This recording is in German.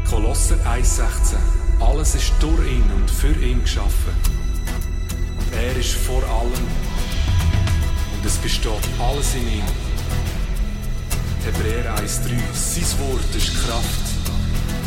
Kolosser 1,16. Alles ist durch ihn und für ihn geschaffen. Er ist vor allem und es besteht alles in ihm. Hebräer 1,3. Sein Wort ist Kraft